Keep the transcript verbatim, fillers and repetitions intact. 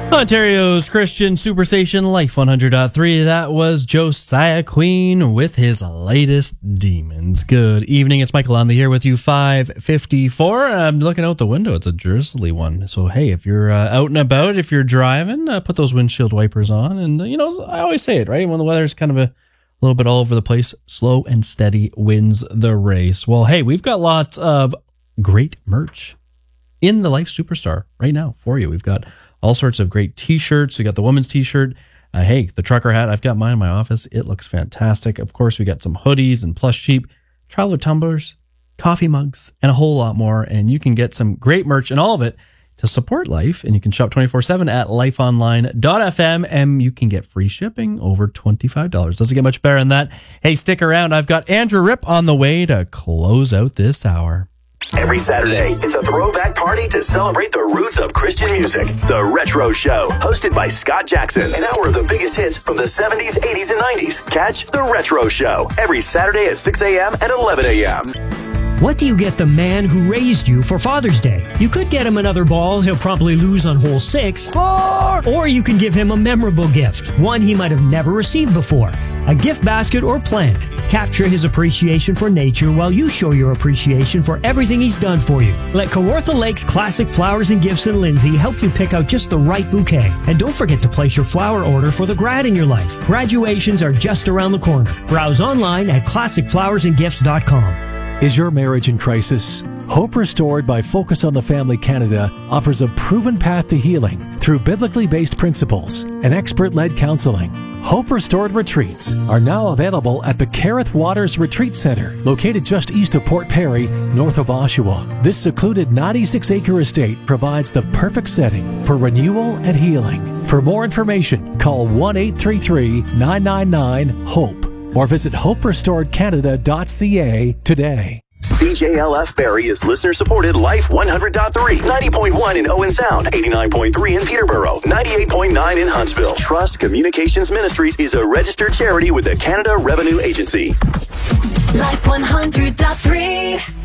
Ontario's Christian Superstation Life one hundred point three. That was Josiah Queen with his latest Demons. Good evening. It's Michael on the here with you, five fifty-four. I'm looking out the window. It's a drizzly one. So, hey, if you're uh, out and about, if you're driving, uh, put those windshield wipers on. And, uh, you know, I always say it, right? When the weather's kind of a little bit all over the place, slow and steady wins the race. Well, hey, we've got lots of great merch in the Life Superstar right now for you. We've got all sorts of great t-shirts. We got the women's t-shirt. Uh, hey, the trucker hat. I've got mine in my office. It looks fantastic. Of course, we got some hoodies and plush sheep, traveler tumblers, coffee mugs, and a whole lot more. And you can get some great merch and all of it to support Life. And you can shop twenty-four seven at life online dot f m, and you can get free shipping over twenty-five dollars. Doesn't get much better than that. Hey, stick around. I've got Andrew Ripp on the way to close out this hour. Every Saturday, it's a throwback party to celebrate the roots of Christian music. The Retro Show, hosted by Scott Jackson. An hour of the biggest hits from the seventies, eighties, and nineties. Catch The Retro Show every Saturday at six a.m. and eleven a.m. What do you get the man who raised you for Father's Day? You could get him another ball he'll probably lose on hole six. Four! Or you can give him a memorable gift, one he might have never received before. A gift basket or plant. Capture his appreciation for nature while you show your appreciation for everything he's done for you. Let Kawartha Lake's Classic Flowers and Gifts in Lindsay help you pick out just the right bouquet. And don't forget to place your flower order for the grad in your life. Graduations are just around the corner. Browse online at classic flowers and gifts dot com. Is your marriage in crisis? Hope Restored by Focus on the Family Canada offers a proven path to healing through biblically based principles and expert-led counseling. Hope Restored retreats are now available at the Carith Waters Retreat Center, located just east of Port Perry, north of Oshawa. This secluded ninety-six acre estate provides the perfect setting for renewal and healing. For more information, call one eight three three, nine nine nine, HOPE or visit hope restored canada dot c a today. C J L F Barrie is listener-supported Life one hundred point three, ninety point one in Owen Sound, eighty-nine point three in Peterborough, ninety-eight point nine in Huntsville. Trust Communications Ministries is a registered charity with the Canada Revenue Agency. Life one hundred point three